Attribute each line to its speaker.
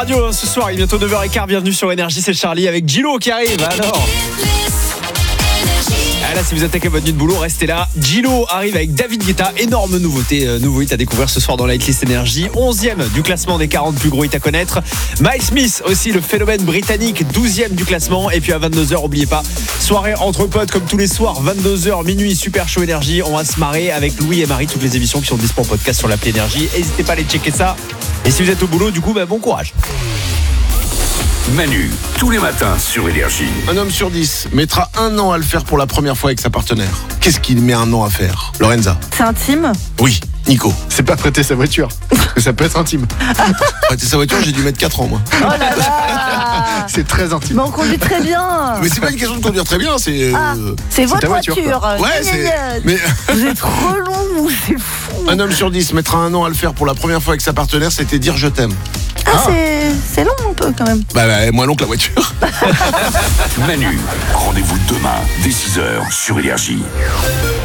Speaker 1: radio ce soir, il est bientôt 9h15, bienvenue sur Énergie, c'est Charlie avec Gilo qui arrive. Alors là, si vous attaquez votre nuit de boulot, restez là. Gilo arrive avec David Guetta, énorme nouveauté, nouveau hit à découvrir ce soir dans la hitlist Énergie. 11e du classement des 40 plus gros hits à connaître. Miles Smith aussi, le phénomène britannique, 12e du classement. Et puis à 22h, n'oubliez pas, soirée entre potes comme tous les soirs, 22h minuit, super chaud Énergie. On va se marrer avec Louis et Marie, toutes les émissions qui sont disponibles en podcast sur l'appli Énergie. N'hésitez pas à aller checker ça. Et si vous êtes au boulot, du coup, bon courage.
Speaker 2: Manu, tous les matins sur Énergie.
Speaker 3: Un homme sur 10 mettra 1 an à le faire pour la première fois avec sa partenaire. Qu'est-ce qu'il met 1 an à faire, Lorenza?
Speaker 4: C'est intime?
Speaker 3: Oui, Nico.
Speaker 5: C'est pas prêter sa voiture. Ça peut être intime.
Speaker 3: Prêter sa voiture, j'ai dû mettre 4 ans, moi.
Speaker 4: Oh là là.
Speaker 5: C'est très intime.
Speaker 4: Mais on conduit très bien.
Speaker 3: Mais c'est pas une question de conduire très bien, c'est...
Speaker 4: C'est votre
Speaker 5: ta voiture,
Speaker 4: voiture.
Speaker 3: Ouais, c'est... Mais
Speaker 4: Vous êtes relou, c'est fou.
Speaker 3: un homme sur 10 mettra 1 an à le faire pour la première fois avec sa partenaire, c'était dire je t'aime.
Speaker 4: C'est long un peu quand même.
Speaker 3: Moins long que la voiture.
Speaker 2: Manu, rendez-vous demain dès 6h sur Énergie.